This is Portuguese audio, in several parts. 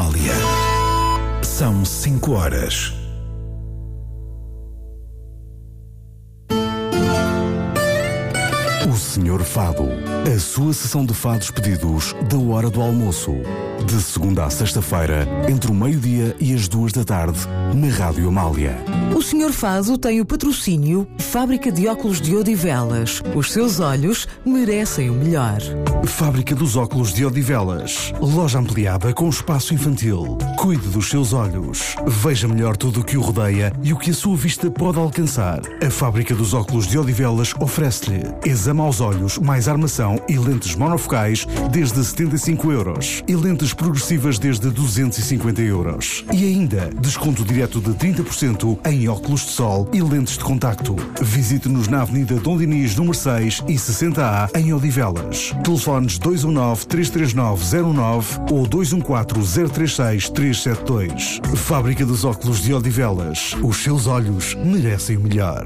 Amália. São 5 horas. O Senhor Fado. A sua sessão de fados pedidos da hora do almoço. De segunda a sexta-feira, entre o meio-dia e as 2 da tarde, na Rádio Amália. O Senhor Fado tem o patrocínio Fábrica de Óculos de Odivelas. Os seus olhos merecem o melhor. Fábrica dos Óculos de Odivelas. Loja ampliada com espaço infantil. Cuide dos seus olhos. Veja melhor tudo o que o rodeia e o que a sua vista pode alcançar. A Fábrica dos Óculos de Odivelas oferece-lhe exame aos olhos, mais armação e lentes monofocais desde 75 euros e lentes progressivas desde 250 euros. E ainda, desconto direto de 30% em óculos de sol e lentes de contacto. Visite-nos na Avenida Dom Dinis, número 6 e 60A, em Odivelas. Telefones 219-339-09 ou 214-036-372. Fábrica dos Óculos de Odivelas. Os seus olhos merecem o melhor.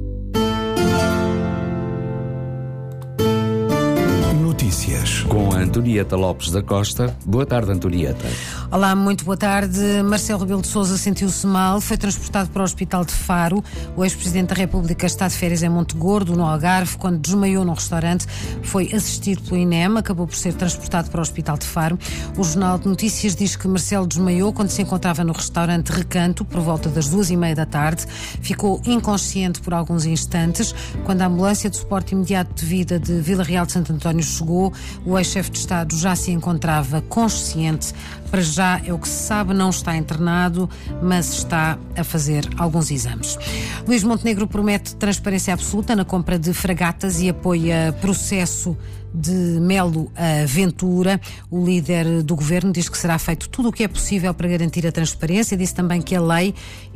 Notícias. Com a Antonieta Lopes da Costa. Boa tarde, Antonieta. Olá, muito boa tarde. Marcelo Rebelo de Sousa sentiu-se mal, foi transportado para o Hospital de Faro. O ex-presidente da República está de férias em Monte Gordo, no Algarve, quando desmaiou num restaurante. Foi assistido pelo INEM, acabou por ser transportado para o Hospital de Faro. O Jornal de Notícias diz que Marcelo desmaiou quando se encontrava no restaurante Recanto, por volta das 2h30 da tarde. Ficou inconsciente por alguns instantes. Quando a ambulância de suporte imediato de vida de Vila Real de Santo António chegou, o ex-chefe de Estado já se encontrava consciente. Para já é o que se sabe, não está internado, mas está a fazer alguns exames. Luís Montenegro promete transparência absoluta na compra de fragatas e apoia processo de Melo Ventura. O líder do governo diz que será feito tudo o que é possível para garantir a transparência. Disse também que a lei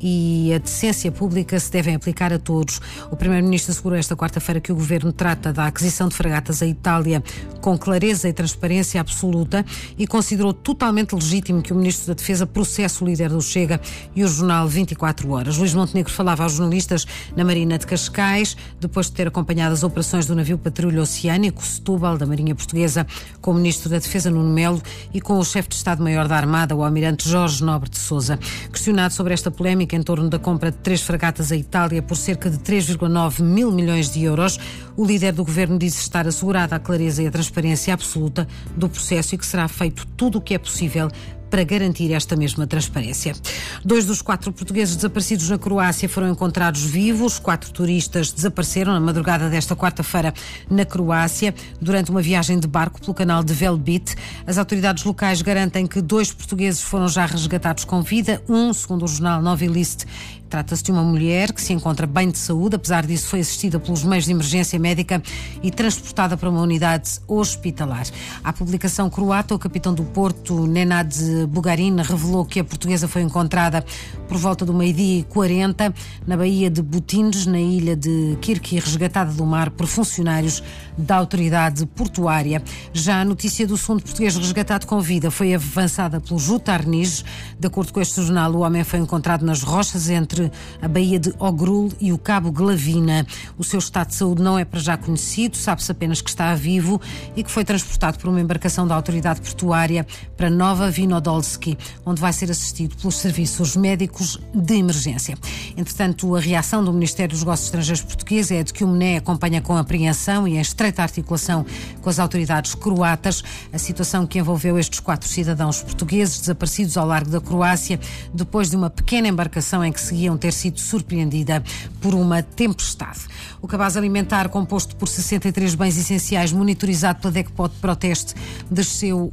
e a decência pública se devem aplicar a todos. O primeiro-ministro assegurou esta quarta-feira que o governo trata da aquisição de fragatas à Itália com clareza e transparência absoluta e considerou totalmente legítimo que o ministro da Defesa processe o líder do Chega e o jornal 24 Horas. Luís Montenegro falava aos jornalistas na Marina de Cascais, depois de ter acompanhado as operações do navio Patrulha Oceânico, Setúbal, da Marinha Portuguesa, com o Ministro da Defesa, Nuno Melo, e com o Chefe de Estado-Maior da Armada, o Almirante Jorge Nobre de Sousa. Questionado sobre esta polémica em torno da compra de 3 fragatas à Itália por cerca de 3,9 mil milhões de euros, o líder do governo disse estar assegurada a clareza e a transparência absoluta do processo e que será feito tudo o que é possível para garantir esta mesma transparência. 2 dos 4 portugueses desaparecidos na Croácia foram encontrados vivos. 4 turistas desapareceram na madrugada desta quarta-feira na Croácia durante uma viagem de barco pelo canal de Velebit. As autoridades locais garantem que 2 portugueses foram já resgatados com vida. Segundo o jornal Novi List, trata-se de uma mulher que se encontra bem de saúde. Apesar disso, foi assistida pelos meios de emergência médica e transportada para uma unidade hospitalar. À publicação croata, o capitão do Porto, Nenad Bugarin, revelou que a portuguesa foi encontrada por volta do 12h40 na Baía de Butines, na ilha de Kirk, e resgatada do mar por funcionários da autoridade portuária. Já a notícia do segundo português resgatado com vida foi avançada pelo Juta Arnis. De acordo com este jornal, o homem foi encontrado nas rochas entre a Baía de Ogrul e o Cabo Glavina. O seu estado de saúde não é para já conhecido, sabe-se apenas que está vivo e que foi transportado por uma embarcação da autoridade portuária para Nova Vinodolski, onde vai ser assistido pelos serviços médicos de emergência. Entretanto, a reação do Ministério dos Negócios Estrangeiros português é de que o MNE acompanha com apreensão e em estreita articulação com as autoridades croatas a situação que envolveu estes 4 cidadãos portugueses desaparecidos ao largo da Croácia depois de uma pequena embarcação em que seguiam ter sido surpreendida por uma tempestade. O cabaz alimentar, composto por 63 bens essenciais, monitorizado pela DECPOT Proteste, desceu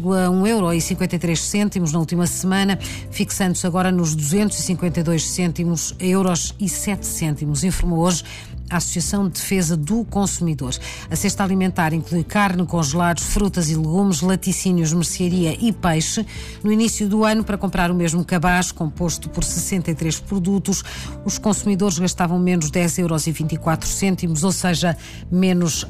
1,53 € na última semana, fixando-se agora nos 252 euros e 7 cêntimos, informou hoje a Associação de Defesa do Consumidor. A cesta alimentar inclui carne, congelados, frutas e legumes, laticínios, mercearia e peixe. No início do ano, para comprar o mesmo cabaz, composto por 63 produtos, os consumidores gastavam menos 10,24 €, ou seja, menos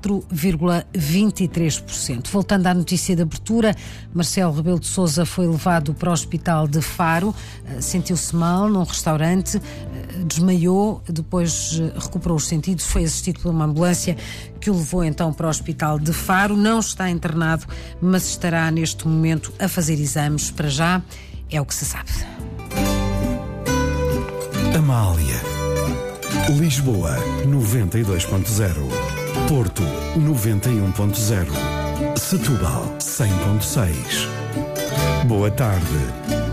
4,23%. Voltando à notícia de abertura, Marcelo Rebelo de Sousa foi levado para o Hospital de Faro, sentiu-se mal num restaurante, desmaiou, depois recuperou recuperou os sentidos, foi assistido por uma ambulância que o levou então para o Hospital de Faro. Não está internado, mas estará neste momento a fazer exames. Para já, é o que se sabe. Amália. Lisboa 92.0. Porto 91.0. Setúbal 100.6. Boa tarde.